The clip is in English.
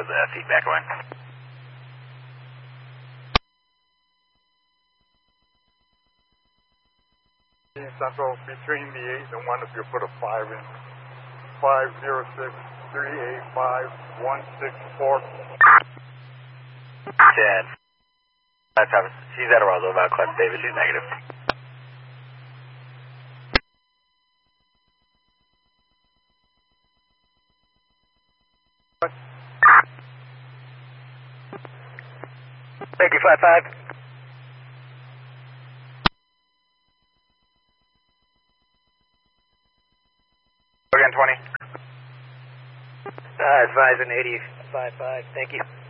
was feedback going? Central between the 8 and 1 if you put a 5 in. 506-385-164. 10. That's how she's at a Roswell about Clem Davis. She's negative. Thank you, 5-5. Again, 20. Advising 85.5. Thank you.